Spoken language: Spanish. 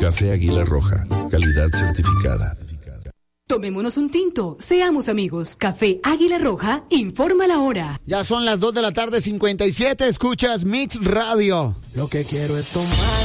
Café Águila Roja, calidad certificada. Tomémonos un tinto, seamos amigos. Café Águila Roja, informa la hora. Ya son las 2:57 PM, escuchas Mix Radio. Lo que quiero es tomar